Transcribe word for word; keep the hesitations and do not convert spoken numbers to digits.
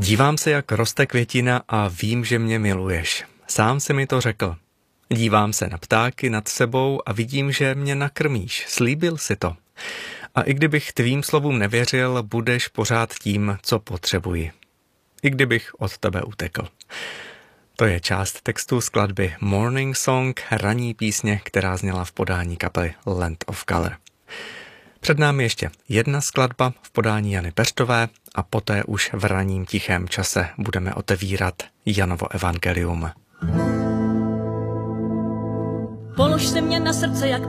Dívám se, jak roste květina a vím, že mě miluješ. Sám si mi to řekl. Dívám se na ptáky nad sebou a vidím, že mě nakrmíš. Slíbil si to. A i kdybych tvým slovům nevěřil, budeš pořád tím, co potřebuji. I kdybych od tebe utekl. To je část textu skladby Morning Song, ranní písně, která zněla v podání kapely Land of Color. Před námi ještě jedna skladba v podání Jany Peštové a poté už v ranním tichém čase budeme otevírat Janovo evangelium. Položte mě na srdce, jak